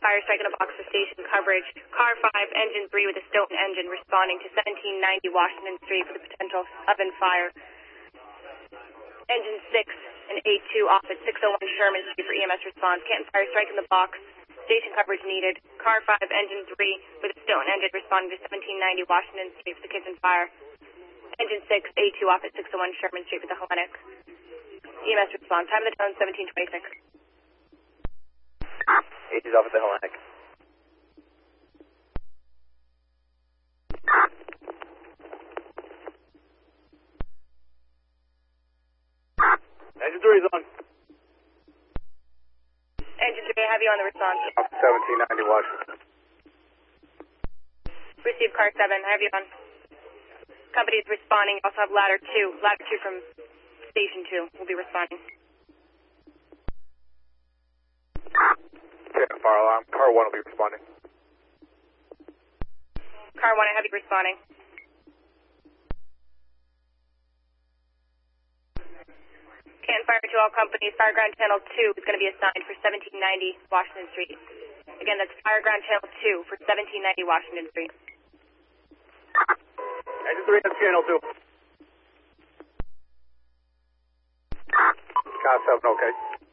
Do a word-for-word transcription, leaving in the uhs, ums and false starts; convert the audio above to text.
fire strike in the box for station coverage. Car five, engine three with a Stoughton engine responding to seventeen ninety Washington Street for the potential oven fire. Engine six and A two off at six oh one Sherman Street for E M S response. Canton fire strike in the box. Station coverage needed. Car five, engine three with a Stoughton engine responding to seventeen ninety Washington Street for the kitchen fire. Engine six, A two off at six oh one Sherman Street for the Hellenic. E M S response. Time of the tone seventeen twenty-six. A two's off at the Hellenic. Engine three is on. Engine three, I have you on the response. Off seventeen ninety Washington. Receive car seven, I have you on. Company is responding. Also have ladder two. Ladder two from station two will be responding. Okay, fire alarm. Car one will be responding. Car one, I have you responding. Canton fire to all companies. Fire ground channel two is going to be assigned for seventeen ninety Washington Street. Again, that's fire ground channel two for seventeen ninety Washington Street. Engine three has channel two. Car seven, okay.